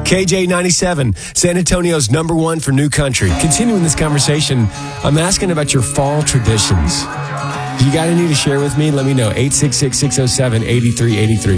KJ97, San Antonio's #1 for new country. Continuing this conversation, I'm asking about your fall traditions. You got any to share with me? Let me know. 866-607-8383.